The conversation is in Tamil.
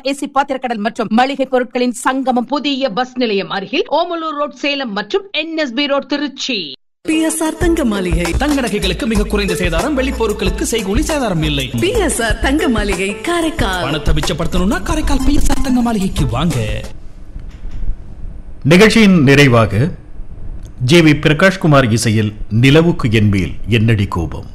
ஏசி பாத்திரக்கடல் மற்றும் மளிகை பொருட்களின் சங்கமம் புதிய பஸ் நிலையம் அருகில் ஓமலூர் ரோட் சேலம் மற்றும் NSB ரோட் திருச்சி. பிஎஸ்ஆர் தங்க மாளிகை தங்க நகைகளுக்கு மிக குறைந்த சேதாரம், வெள்ளி பொருட்களுக்கு செய்கூலி சேதாரம் இல்லை. பிஎஸ்ஆர் தங்க மாளிகை காரைக்கால். பணத்தை மிச்சப்படுத்தணும்னா காரைக்கால் பிஎஸ்ஆர் தங்க மாளிகைக்கு வாங்க. நிகழ்ச்சியின் நிறைவாக ஜே.வி. பிரகாஷ்குமார் இசையில் நிலவுக்கு என்மேல் என்னடி கோபம்.